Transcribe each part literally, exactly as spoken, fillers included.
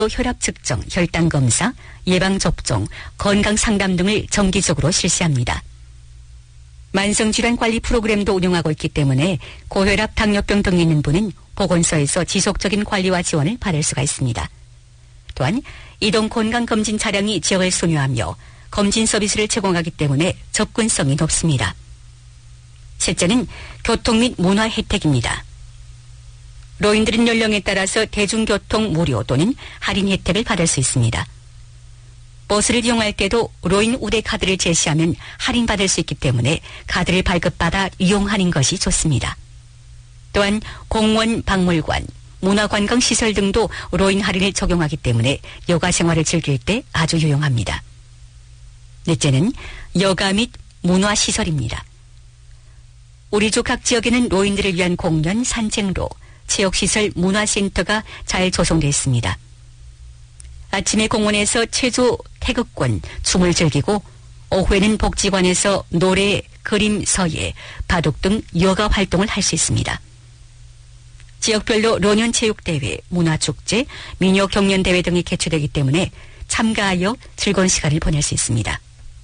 혈압 측정, 혈당 검사, 예방 접종, 건강 상담 등을 정기적으로 실시합니다. 만성질환 관리 프로그램도 운영하고 있기 때문에 고혈압, 당뇨병 등이 있는 분은 보건소에서 지속적인 관리와 지원을 받을 수가 있습니다. 또한 이동 건강검진 차량이 지역을 순회하며 검진 서비스를 제공하기 때문에 접근성이 높습니다. 셋째는 교통 및 문화 혜택입니다. 노인들은 연령에 따라서 대중교통 무료 또는 할인 혜택을 받을 수 있습니다. 버스를 이용할 때도 노인 우대 카드를 제시하면 할인받을 수 있기 때문에 카드를 발급받아 이용하는 것이 좋습니다. 또한 공원, 박물관, 문화관광시설 등도 노인 할인을 적용하기 때문에 여가 생활을 즐길 때 아주 유용합니다. 넷째는 여가 및 문화시설입니다. 우리 주 각 지역에는 노인들을 위한 공연, 산책로, 체육시설, 문화센터가 잘 조성되어 있습니다. 아침에 공원에서 체조, 태극권, 춤을 즐기고 오후에는 복지관에서 노래, 그림, 서예, 바둑 등 여가 활동을 할 수 있습니다. 지역별로 노년체육대회, 문화축제, 민요경연대회 등이 개최되기 때문에 참가하여 즐거운 시간을 보낼 수 있습니다.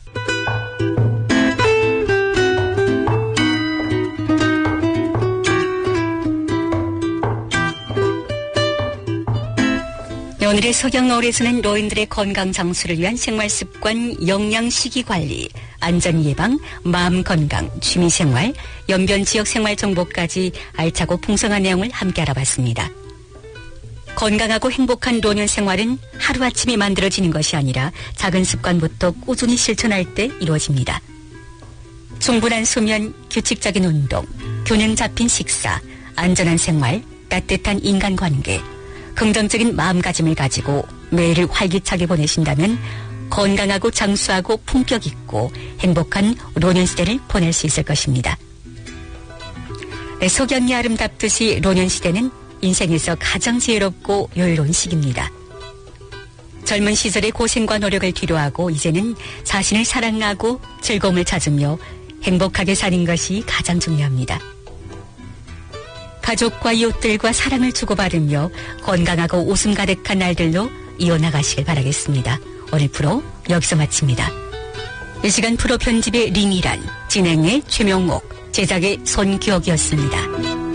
오늘의 석양노을에서는 노인들의 건강 장수를 위한 생활습관, 영양 식이 관리, 안전 예방, 마음 건강, 취미 생활, 연변 지역 생활 정보까지 알차고 풍성한 내용을 함께 알아봤습니다. 건강하고 행복한 노년 생활은 하루아침에 만들어지는 것이 아니라 작은 습관부터 꾸준히 실천할 때 이루어집니다. 충분한 수면, 규칙적인 운동, 균형 잡힌 식사, 안전한 생활, 따뜻한 인간관계, 긍정적인 마음가짐을 가지고 매일을 활기차게 보내신다면 건강하고 장수하고 품격 있고 행복한 노년 시대를 보낼 수 있을 것입니다. 네, 석양이 아름답듯이 노년 시대는 인생에서 가장 지혜롭고 여유로운 시기입니다. 젊은 시절의 고생과 노력을 뒤로하고 이제는 자신을 사랑하고 즐거움을 찾으며 행복하게 사는 것이 가장 중요합니다. 가족과 이웃들과 사랑을 주고받으며 건강하고 웃음 가득한 날들로 이어나가시길 바라겠습니다. 오늘 프로 여기서 마칩니다. 이 시간 프로 편집의 링이란, 진행의 최명옥, 제작의 손기옥이었습니다.